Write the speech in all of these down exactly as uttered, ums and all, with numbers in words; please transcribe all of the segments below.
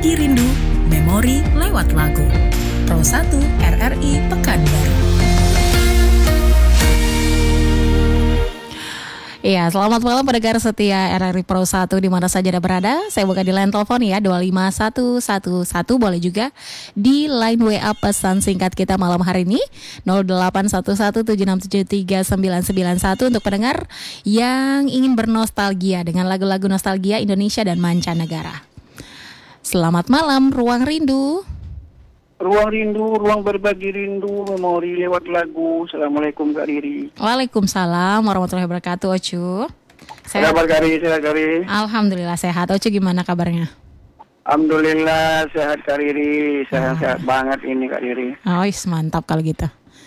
Berbagi Rindu, Memori lewat Lagu. Pro satu R R I Pekanbaru. Iya, selamat malam pendengar setia R R I Pro satu di mana saja Anda berada. Saya buka di line telepon ya dua lima satu satu satu, boleh juga di line W A pesan singkat kita malam hari ini nol delapan satu satu tujuh enam tujuh tiga sembilan sembilan satu untuk pendengar yang ingin bernostalgia dengan lagu-lagu nostalgia Indonesia dan mancanegara. Selamat malam Ruang Rindu. Ruang rindu, ruang berbagi rindu, memori lewat lagu. Assalamualaikum Kak Riri. Waalaikumsalam warahmatullahi wabarakatuh, Ocu. Sehat Kak Riri, sehat Kak Riri. Alhamdulillah sehat. Ocu gimana kabarnya? Alhamdulillah sehat Kak Riri, sehat-sehat ah. banget ini Kak Riri. Oh, mantap kalau gitu.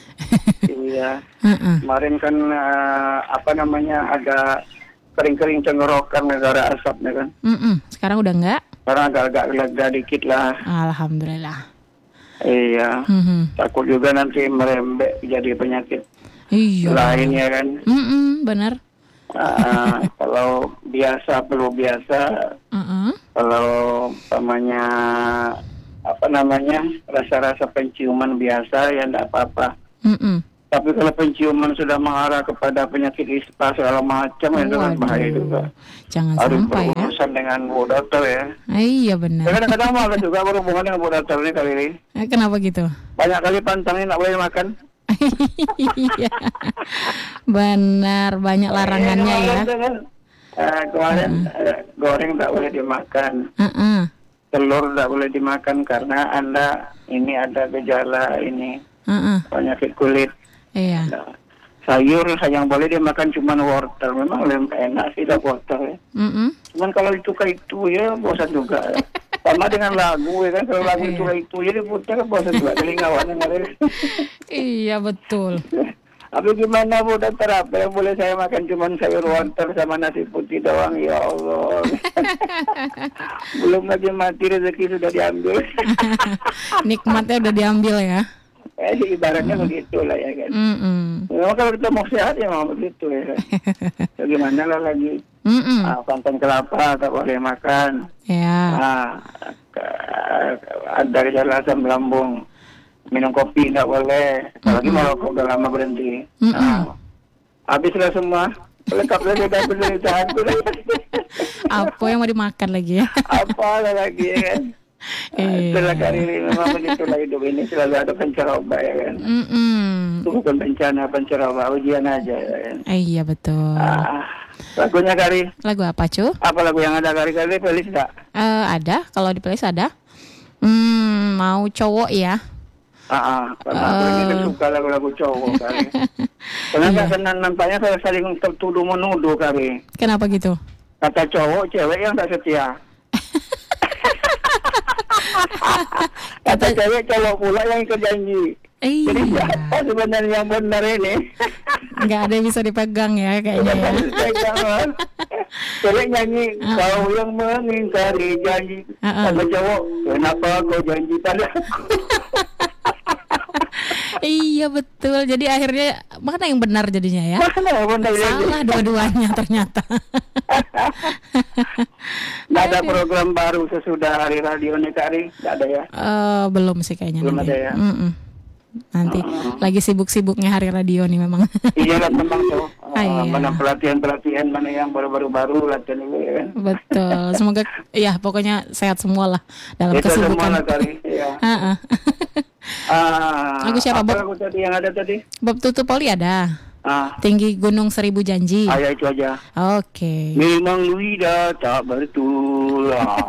Iya. Uh-uh. Kemarin kan uh, apa namanya agak kering-kering tenggorokan negara asapnya kan. Uh-uh. Sekarang udah enggak? Sekarang agak-agak lega dikit lah. Alhamdulillah. Iya, mm-hmm. takut juga nanti merembet jadi penyakit iya. lain ya kan. Mm-mm, benar. Uh, kalau biasa perlu biasa, uh-uh. kalau namanya apa namanya rasa-rasa penciuman biasa ya tidak apa-apa. Mm-mm. Tapi kalau penciuman sudah mengarah kepada penyakit ispa segala macam ya itu kan bahaya juga. Jangan harus sampai ya. berurusan dengan bu dokter ya. Iya benar. Kadang-kadang malah juga berhubungan dengan bu dokter ini kali ini. Eh, kenapa gitu? Banyak kali pantangnya nggak boleh makan. Iya. Benar, banyak larangannya eh, ya. Kan, uh, kemarin uh-uh. uh, goreng tak boleh dimakan. Uh-uh. Telur tak boleh dimakan karena Anda ini ada gejala ini uh-uh. penyakit kulit. Iya. Nah, sayur yang boleh dimakan cuma wortel. Memang lebih enak sih dah wortel ya. Mm-hmm. Cuman kalau itu kayak itu ya bosan juga. Ya. Sama dengan lagu ya kan, kalau lagu itu kayak itu jadi putar bosan juga telingawan. Iya betul. Tapi gimana bu dokter, apa yang boleh saya makan cuma sayur wortel sama nasi putih doang, ya Allah. Belum lagi mati rezeki sudah diambil. Nikmatnya udah diambil ya. Eh, ibaratnya mm. begitu lah ya kan. Mm-mm. Memang kalau kita mau sehat ya mau begitu ya kan. Bagaimana lah lagi. Ah, santan kelapa tak boleh makan. Ya. Ah, ada gejala asam lambung. Minum kopi tak boleh. Apalagi merokok udah lama berhenti. Ah, habislah semua. Lengkap saja dan penderitaan itu. Apa yang mau dimakan lagi ya? Apa lagi ya kan. Iya. Itulah kali ini memang begitulah hidup ini, selalu ada penceroba ya kan. Mm-mm. Itu bukan bencana, penceroba, ujian aja ya kan. Eh, iya betul. Ah, lagunya Kari. Lagu apa cu? Apa lagu yang ada Kari? Kari playlist tak? Uh, ada, kalau di playlist ada. Hmm, mau cowok ya? Ah, ah. Karena uh, aku ini suka lagu-lagu cowok Kari. Karena iya. Karena nampaknya saya saling tertuduh menuduh Kari. Kenapa gitu? Kata cowok, cewek yang tak setia. Kata cewek cowok pula yang ikut janji. Iya. Jadi siapa sebenarnya yang benar ini? Nggak ada yang bisa dipegang ya kayaknya ya. Dipegang. Cewek nyanyi uh-uh. kau yang mengingkari janji. Uh-uh. Kata cowok, kenapa kau janji pada aku? Iya betul. Jadi akhirnya mana yang benar jadinya ya? Mana yang benar? Salah dua-duanya ternyata. Nggak ada program baru sesudah hari radio nih Kak Ari? Nggak ada ya? Uh, belum sih kayaknya. Belum nanti. ada ya? Mm-mm. Nanti uh-uh. lagi sibuk-sibuknya hari radio nih memang. Iya kan memang tuh. Uh, iya. Mana pelatihan-pelatihan, mana yang baru-baru latihan dulu ya kan? Betul. Semoga ya pokoknya sehat semua lah dalam itu kesibukan. Semua lah Kak Ari. Iya. Uh-uh. Ah, lagu siapa Bob? Lagu tadi yang ada tadi? Bob Tutup Poli ada. Ah. Tinggi Gunung Seribu Janji. Ah, ya, itu aja. Oke. Okay. Memang Luida tak betul. Ah,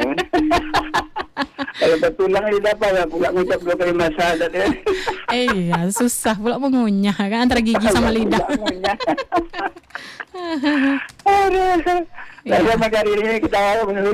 kalau betulang ini dapat lah pula ngucap dua kali masa ada ya. Eh iya, susah pula mengunyah kan antara gigi sama lidah. Lalu sama kali ini kita awal menurut.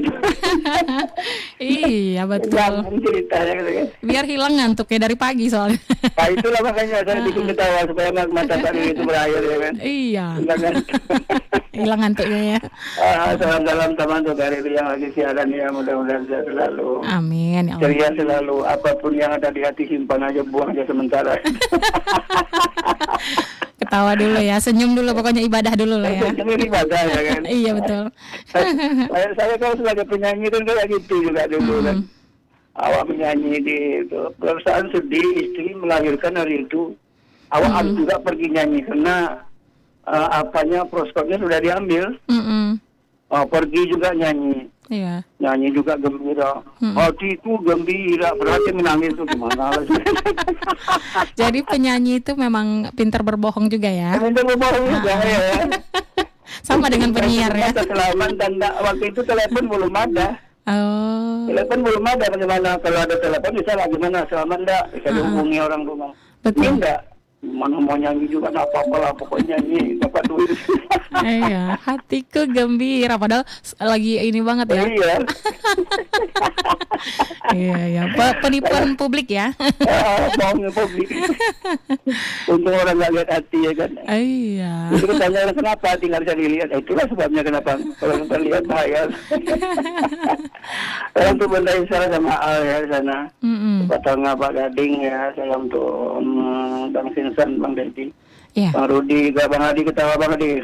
Iya betul. Ceritanya gitu kan. Biar hilang ngantuknya dari pagi soalnya. Nah itulah makanya saya bikin ketawa supaya mata tadi itu berakhir ya kan. Iya. Hilang ngantuk. Hilang ngantuknya ya. Ah, salam-salam teman tuh dari yang lagi siaran ya, mudah-mudahan sehat selalu. Amin. Ya ceria selalu, apapun yang ada di hati simpan aja, buang aja sementara. Ketawa dulu ya, senyum dulu, pokoknya ibadah dulu lah ya. Senyum ibadah ya kan. Iya betul. Saya, saya kalau sebagai penyanyi kan kayak gitu juga dulu kan. Awak menyanyi di itu, perasaan sedih, istri melahirkan hari itu. Awak harus juga pergi nyanyi karena uh, apanya proskopnya sudah diambil. Mm-mm. Uh, pergi juga nyanyi. Iya. Nyanyi juga gembira. Hmm. Hatiku gembira, berarti menangis itu gimana? Jadi penyanyi itu memang pintar berbohong juga ya. Minta berbohong juga ya. Sama dengan penyiar ya. Selamat dan enggak, waktu itu telepon belum ada. Oh. Telepon belum ada, bagaimana kalau ada telepon bisa lah gimana? Selamat enggak? Bisa dihubungi orang rumah. Betul. Ini enggak. Mana mau nyanyi juga enggak apa-apa lah, pokoknya nyanyi dapat duit. Iya, hatiku gembira padahal lagi ini banget ya. Iya. Iya ya, Pe- penipuan publik ya. Ah, bohongnya publik. Untung orang nggak lihat hati ya kan. Iya. Itu tanya kenapa tinggal bisa dilihat. Eh, itulah sebabnya kenapa kalau kita lihat bahaya. Saya untuk benda salah sama Al ya di sana. Mm-mm. Patang Pak Gading ya, saya untuk um, Bang Sinsan, Bang Dedi. Iya. Bang Rudi, gak Bang Adi, ketawa Bang Adi.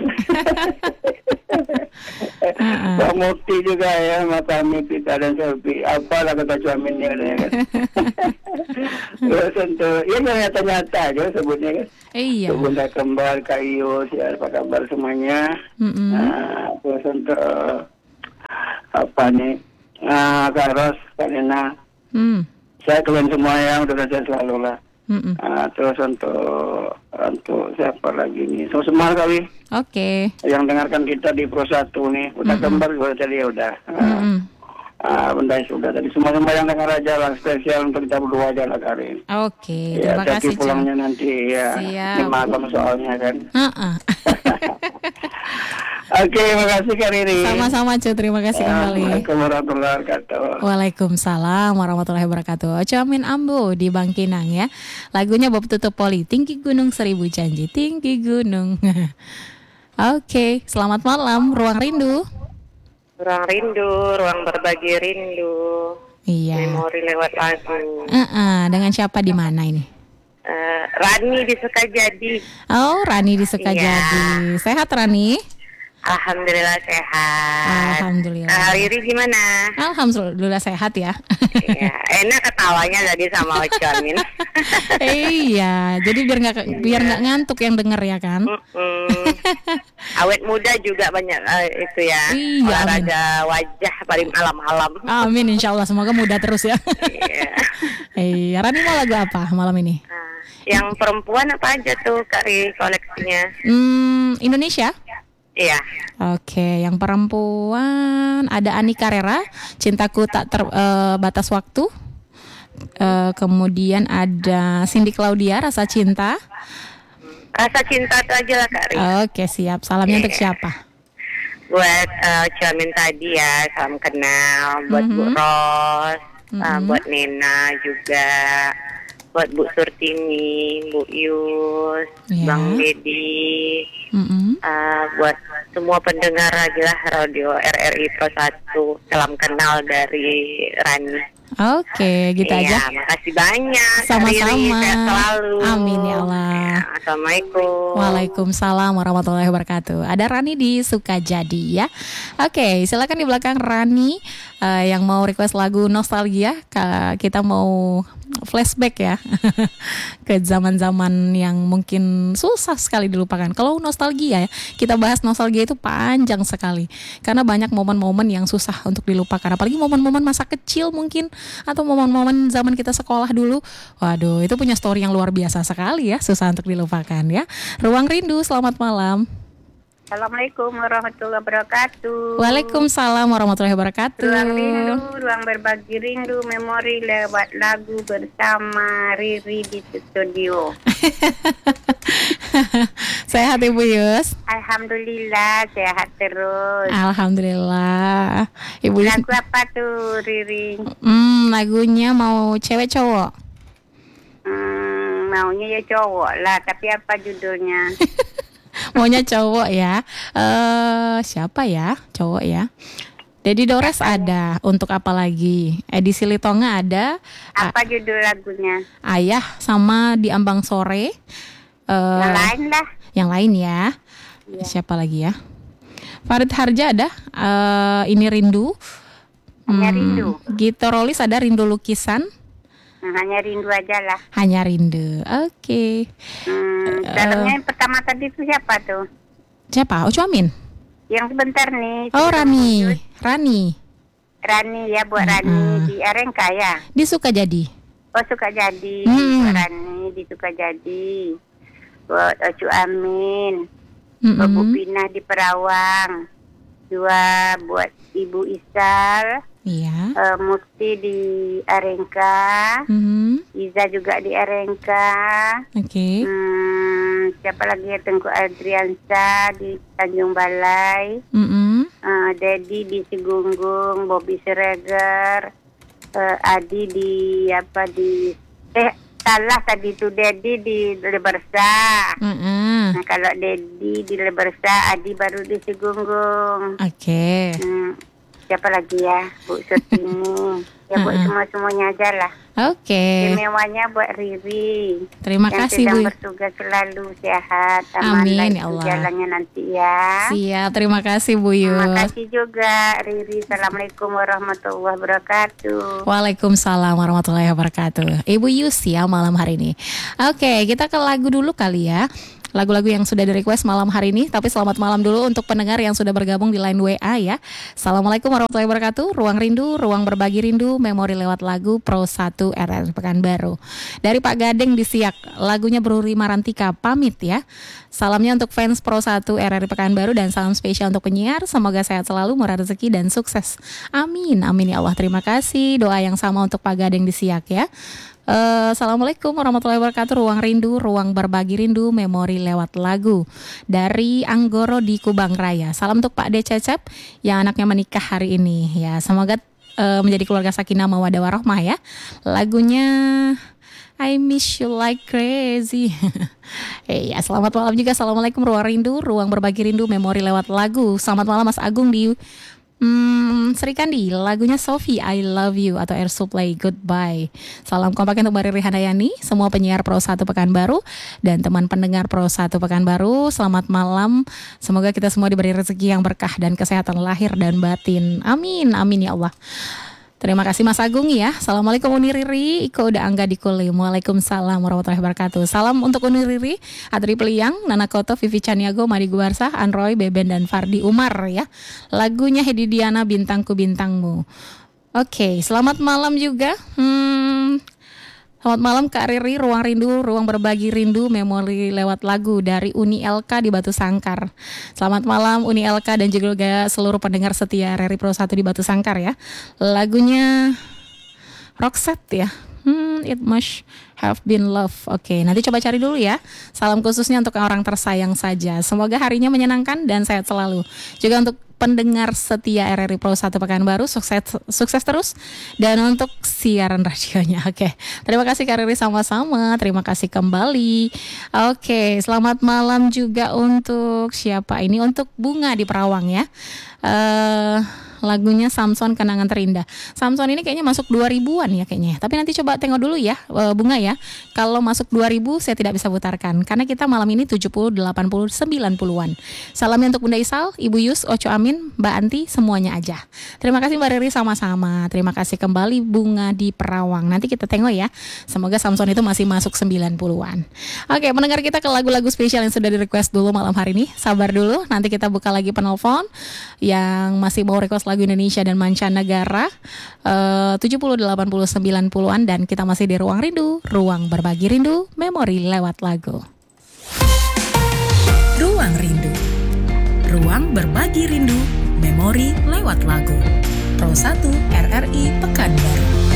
Uh-uh. Bang Mukti juga ya, Matami, Pita dan Selfie. Apalah kata suaminya ya kan. Terus untuk, ya nyata-nyata aja sebutnya kan. Iya. Untuk Bunda Kembar, Kak Iyo, si apa kabar semuanya. Mm-mm. Nah, terus untuk apa nih, nah, Kak Ros, Kak Nena. Mm. Saya kalian semua yang udah saya selalu lah. Mm-mm. Uh, terus untuk untuk siapa lagi nih? So semua kali Oke. yang dengarkan kita di Pro satu nih, udah Mm-mm. gambar juga tadi ya udah. Uh, Mm-mm. uh, benda sudah tadi semua-semua yang dengar aja lah, spesial untuk kita berdua aja lah Karin. Oke, Ya, terima tapi kasih pulangnya Cang. nanti ya Siap. di malam soalnya kan. Uh-uh. Oke, makasih Kak Riri. Sama-sama Cu, terima kasih kembali. Assalamualaikum warahmatullahi wabarakatuh. Waalaikumsalam warahmatullahi wabarakatuh. Comin Ambo di Bangkinang ya. Lagunya Bob Tutup Poli, Tinggi Gunung Seribu Janji, Tinggi Gunung. Oke, selamat malam Ruang Rindu. Ruang rindu, ruang berbagi rindu. Iya. Memori lewat lagu. Uh-uh. Dengan siapa di mana ini? Uh, Rani di Sukajadi. Oh, Rani di Sukajadi. Sehat Rani? Alhamdulillah sehat. Alhamdulillah. Uh, Riri gimana? Alhamdulillah sehat ya. Iya, enak ketawanya tadi sama Ocomin. Iya, jadi biar nggak biar nggak ngantuk yang denger ya kan? Mm-mm. Awet muda juga banyak uh, itu ya. Iya, olahraga wajah paling malam-malam. Amin, insya Allah semoga mudah terus ya. Iya. Iya, Rani mau lagu apa malam ini? Nah, yang perempuan apa aja tuh Kari koleksinya? Hmm, Indonesia. Iya. Oke, yang perempuan ada Ani Carrera, Cintaku Tak Terbatas Waktu. Eh, kemudian ada Cindy Claudia, Rasa Cinta. Rasa cinta itu aja lah Kak Ri. Oke, siap. Salamnya untuk Iya. siapa? Buat uh, Cuamin tadi ya, salam kenal. Buat Bu Mhm. Ros, uh, Mhm. buat Nena juga. Buat Bu Surtini, Bu Yus, Iya. Bang Dedi. Mm-mm. Uh, buat semua pendengar aja lah Radio R R I Pro satu. Salam kenal dari Rani. Oke, gitu Iya, aja. makasih banyak. Sama-sama. Riri, sehat selalu. Amin ya Allah. Ya, Assalamualaikum. Waalaikumsalam warahmatullahi wabarakatuh. Ada Rani di Sukajadi ya. Oke, silakan di belakang Rani uh, yang mau request lagu nostalgia. Ka- Kita mau flashback ya ke zaman-zaman yang mungkin susah sekali dilupakan. Kalau nostalgia ya, kita bahas nostalgia itu panjang sekali karena banyak momen-momen yang susah untuk dilupakan. Apalagi momen-momen masa kecil mungkin atau momen-momen zaman kita sekolah dulu. Waduh, itu punya story yang luar biasa sekali ya, susah untuk dilupakan ya. Ruang Rindu, selamat malam. Assalamualaikum warahmatullahi wabarakatuh. Waalaikumsalam warahmatullahi wabarakatuh. Ruang rindu, ruang berbagi rindu, memori lewat lagu bersama Riri di studio. Sehat Ibu Yus? Alhamdulillah sehat terus. Alhamdulillah. Ibu Yus, Lagu apa tuh Riri? hmm, lagunya mau cewek cowok? Hmm, maunya ya cowok lah, tapi apa judulnya? Maunya cowok ya. Eh siapa ya? Cowok ya. Dedi Dores ada. Untuk apa lagi? Edisi Litonga ada. Apa judul lagunya? Ayah sama Di Ambang Sore. Eh Yang lain lah. Yang lain ya. Iya. Siapa lagi ya? Farid Harja ada. Uh, ini rindu. Hanya rindu. Gito Rolis ada rindu lukisan. Nah, hanya rindu aja lah. Hanya rindu. Oke. Okay. Hmm, dalamnya yang pertama tadi itu siapa tuh? Siapa? Ocu Amin. Yang sebentar nih. Oh, Rani. Wujud. Rani. Rani ya, buat Mm-mm. Rani di Arengka ya. Di Sukajadi. Oh, Sukajadi. Hmm. Buat Rani di Sukajadi. Buat Ocu Amin. Mm-mm. Buat Bu Pinah di Perawang. Dua buat Ibu Isal. Iya. Uh, Mukti di Arengka. Mhm. Iza juga di Arengka. Oke. Hmm, siapa lagi ya, Tengku Adriansa di Tanjung Balai. Mm-mm. Uh, Dedi di Sigunggung, Bobby Siregar, uh, Adi di apa di eh salah tadi itu Dedi di Lebersa. Mm-mm. Nah, kalau Dedi di Lebersa, Adi baru di Sigunggung. Oke. Hmm, siapa lagi ya, Bu Sutini. Ya buat Uh-uh. semua-semuanya aja lah. Oke. Istimewanya buat Riri. Terima yang kasih sedang Bu. bertugas selalu sehat, aman Amin, dan ya Allah. jalannya nanti ya. Siap, terima kasih Bu Yu. Terima kasih juga Riri. Assalamualaikum warahmatullahi wabarakatuh. Waalaikumsalam warahmatullahi wabarakatuh. Ibu Yusia malam hari ini. Oke, kita ke lagu dulu kali ya. Lagu-lagu yang sudah di request malam hari ini. Tapi selamat malam dulu untuk pendengar yang sudah bergabung di line W A ya. Assalamualaikum warahmatullahi wabarakatuh. Ruang rindu, ruang berbagi rindu, memori lewat lagu Pro satu R R Pekanbaru. Dari Pak Gadeng di Siak, lagunya Bruri Marantika pamit ya. Salamnya untuk fans Pro satu R R Pekanbaru dan salam spesial untuk penyiar. Semoga sehat selalu, murah rezeki dan sukses. Amin, amin ya Allah. Terima kasih. Doa yang sama untuk Pak Gadeng di Siak ya. Uh, Assalamualaikum warahmatullahi wabarakatuh. Ruang rindu, ruang berbagi rindu, memori lewat lagu dari Anggoro di Kubang Raya. Salam untuk Pak D Cecep yang anaknya menikah hari ini ya. Semoga uh, menjadi keluarga sakinah mawaddah warahmah ya. Lagunya I miss you like crazy. Eh ya, selamat malam juga. Assalamualaikum, ruang rindu, ruang berbagi rindu, memori lewat lagu. Selamat malam Mas Agung di Hmm, Sri Kandi, lagunya Sophie, I Love You atau Air Supply, Goodbye. Salam kompak untuk Mbak Riri Handayani, semua penyiar Pro satu Pekanbaru dan teman pendengar Pro satu Pekanbaru. Selamat malam. Semoga kita semua diberi rezeki yang berkah dan kesehatan lahir dan batin. Amin, amin ya Allah. Terima kasih Mas Agung ya. Assalamualaikum Uni Riri, Iko udah angga di Kulim. Waalaikumsalam warahmatullahi wabarakatuh. Salam untuk Uni Riri, Adri Peliang, Nana Koto, Vivi Caniago, Madi Gubarsah, Anroy, Beben dan Fardi Umar ya. Lagunya Hedi Diana, Bintangku Bintangmu. Oke, selamat malam juga. Hmm, selamat malam Kak Riri, ruang rindu, ruang berbagi rindu, memori lewat lagu dari Uni L K di Batu Sangkar. Selamat malam Uni L K dan juga seluruh pendengar setia R R I Pro satu di Batu Sangkar ya. Lagunya Roxette ya. Hmm, it must have been love. Oke, nanti coba cari dulu ya. Salam khususnya untuk orang tersayang saja. Semoga harinya menyenangkan dan sehat selalu. Juga untuk pendengar setia R R I Pro satu Pekanbaru, sukses sukses terus. Dan untuk siaran radionya. Oke. Terima kasih Kak Riri, sama-sama. Terima kasih kembali. Oke, selamat malam juga untuk siapa ini? Untuk Bunga di Perawang ya. Eh uh, lagunya Samson Kenangan Terindah. Samson ini kayaknya masuk dua ribuan ya kayaknya. Tapi nanti coba tengok dulu ya Bunga ya. Kalau masuk dua ribu saya tidak bisa putarkan karena kita malam ini tujuh puluh, delapan puluh, sembilan puluhan. Salamnya untuk Bunda Isal, Ibu Yus, Oco Amin, Mbak Anti, semuanya aja. Terima kasih Mbak Riri, sama-sama. Terima kasih kembali Bunga di Perawang. Nanti kita tengok ya. Semoga Samson itu masih masuk sembilan puluhan. Oke, mendengar kita ke lagu-lagu spesial yang sudah di request dulu malam hari ini. Sabar dulu, nanti kita buka lagi penelpon yang masih mau request lagu Indonesia dan mancanegara uh, tujuh puluh, delapan puluh, sembilan puluhan. Dan kita masih di Ruang Rindu, ruang berbagi rindu, memori lewat lagu. Ruang Rindu, ruang berbagi rindu, memori lewat lagu. Pro satu R R I Pekanbaru.